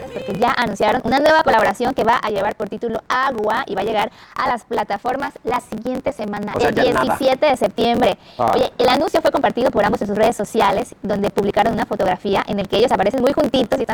porque ya anunciaron una nueva colaboración que va a llevar por título Agua y va a llegar a las plataformas la siguiente semana, o sea, el 17 de septiembre. Oye, el anuncio fue compartido por ambos en sus redes sociales, donde publicaron una fotografía en el que ellos aparecen muy juntitos y están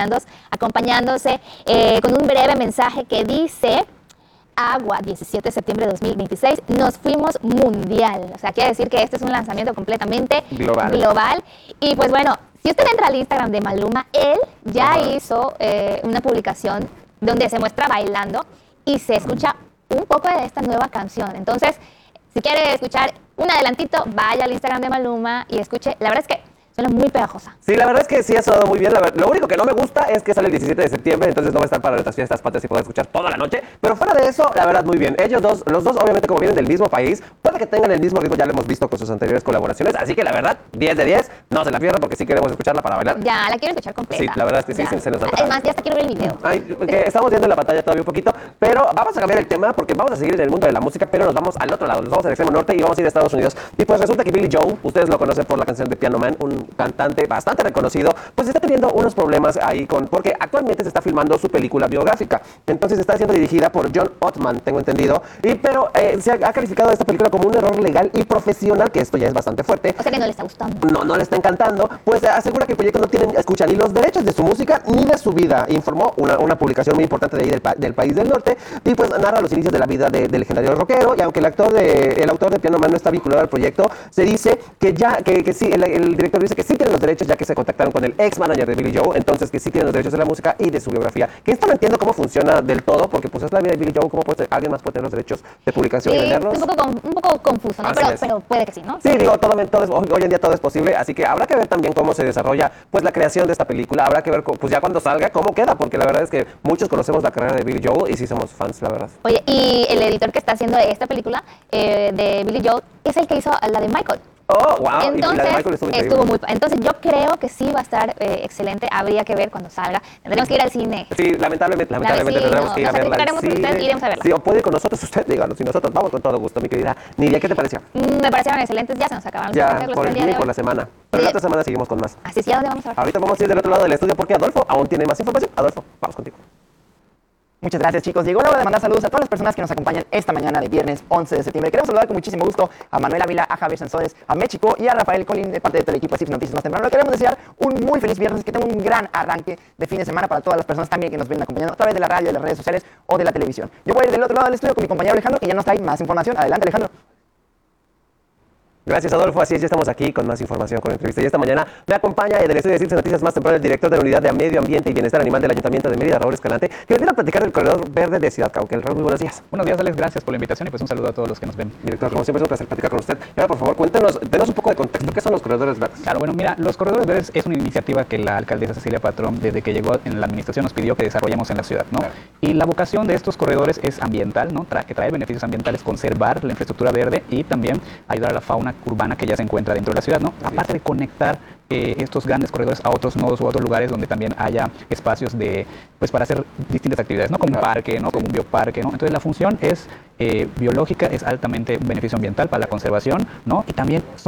acompañándose con un breve mensaje que dice: Agua, 17 de septiembre de 2026, nos fuimos mundial. O sea, quiere decir que este es un lanzamiento completamente global. Y pues bueno, si usted entra al Instagram de Maluma, él ya hizo una publicación donde se muestra bailando y se escucha un poco de esta nueva canción. Entonces, si quiere escuchar un adelantito, vaya al Instagram de Maluma y escuche. La verdad es que suena muy pegajosa. Sí, la verdad es que sí ha sonado muy bien. Lo único que no me gusta es que sale el 17 de septiembre, entonces no va a estar para nuestras fiestas patrias y poder escuchar toda la noche. Pero fuera de eso, la verdad, muy bien. Los dos, obviamente, como vienen del mismo país, puede que tengan el mismo ritmo, ya lo hemos visto con sus anteriores colaboraciones. Así que la verdad, 10 de 10, no se la pierdan porque sí queremos escucharla para bailar. Ya, la quiero escuchar completa. Sí, la verdad es que sí, se nos antoja. Además, ya hasta quiero ver el video. Estamos viendo en la pantalla todavía un poquito, pero vamos a cambiar el tema porque vamos a seguir en el mundo de la música, pero nos vamos al otro lado, nos vamos al extremo norte y vamos a ir a Estados Unidos. Y pues resulta que Billy Joel, ustedes lo conocen por la canción de Piano Man, un cantante bastante reconocido, pues está teniendo unos problemas ahí porque actualmente se está filmando su película biográfica. Entonces está siendo dirigida por John Ottman, tengo entendido, pero se ha calificado esta película como un error legal y profesional, que esto ya es bastante fuerte. O sea que no le está gustando. No le está encantando, pues asegura que el proyecto no tiene, escucha, ni los derechos de su música ni de su vida. Informó una publicación muy importante de ahí del país del norte, y pues narra los inicios de la vida del legendario rockero, y aunque el autor de Piano Man no está vinculado al proyecto, se dice que sí, el director dice que sí tiene los derechos, ya que se contactaron con el ex manager de Billy Joel, entonces que sí tienen los derechos de la música y de su biografía. Que esto no entiendo cómo funciona del todo, porque pues es la vida de Billy Joel, cómo alguien más puede tener los derechos de publicación y venderlos. Un poco confuso, ¿no? Pero puede que sí, ¿no? Sí, digo, hoy en día todo es posible, así que habrá que ver también cómo se desarrolla pues la creación de esta película, habrá que ver pues ya cuando salga cómo queda, porque la verdad es que muchos conocemos la carrera de Billy Joel y sí somos fans, la verdad. Oye, y el editor que está haciendo esta película de Billy Joel es el que hizo la de Michael. Oh, wow. Entonces, y la de Michael estuvo muy... Entonces yo creo que sí va a estar excelente. Habría que ver cuando salga. Tendremos que ir al cine. Sí, lamentablemente tendremos que ir a verla al cine. Usted, iremos a verla. Sí, o puede ir con nosotros usted, díganos, si nosotros vamos con todo gusto, mi querida Nidia. ¿Qué te pareció? Me parecieron excelentes. Ya se nos acabaron ya, por el día y por la semana. Pero la otra semana seguimos con más. Así es, ¿y a dónde vamos a ver? Ahorita vamos a ir del otro lado del estudio porque Adolfo aún tiene más información. Adolfo, vamos contigo. Muchas gracias, chicos. Llegó la hora de mandar saludos a todas las personas que nos acompañan esta mañana de viernes 11 de septiembre. Queremos saludar con muchísimo gusto a Manuel Ávila, a Javier Sansores, a México y a Rafael Colín de parte de todo el equipo de CIF Noticias Más Temprano. Le queremos desear un muy feliz viernes, que tengan un gran arranque de fin de semana para todas las personas también que nos ven acompañando a través de la radio, de las redes sociales o de la televisión. Yo voy a ir del otro lado del estudio con mi compañero Alejandro, que ya nos trae más información. Adelante, Alejandro. Gracias, Adolfo. Así es, ya estamos aquí con más información, con entrevista. Y esta mañana me acompaña del estudio de Ciencias Noticias Más Temprano el director de la Unidad de Medio Ambiente y Bienestar Animal del Ayuntamiento de Mérida, Raúl Escalante, que nos viene a platicar del corredor verde de Ciudad Cauquel. Raúl, muy buenos días. Buenos días, Alex. Gracias por la invitación y pues un saludo a todos los que nos ven. Director, como siempre es un placer platicar con usted. Y ahora, por favor, denos un poco de contexto. ¿Qué son los corredores verdes? Claro, bueno, mira, los corredores verdes es una iniciativa que la alcaldesa Cecilia Patrón, desde que llegó en la administración, nos pidió que desarrollemos en la ciudad, ¿no? Claro. Y la vocación de estos corredores es ambiental, ¿no? Que trae beneficios ambientales, conservar la infraestructura verde y también ayudar a la fauna urbana que ya se encuentra dentro de la ciudad, ¿no? Aparte de conectar estos grandes corredores a otros nodos u otros lugares donde también haya espacios pues para hacer distintas actividades, ¿no? Como un parque, ¿no? Como un bioparque, ¿no? Entonces la función es biológica, es altamente un beneficio ambiental para la conservación, ¿no? Y también